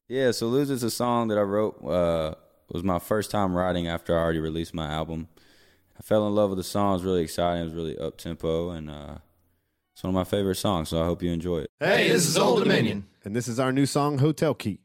Yeah, so Lose is a song that I wrote. Was my first time writing after I already released my album. I fell in love with the song. It was really exciting. It was really up tempo, and it's one of my favorite songs. So I hope you enjoy it. Hey, this is Old Dominion. And this is our new song, Hotel Key.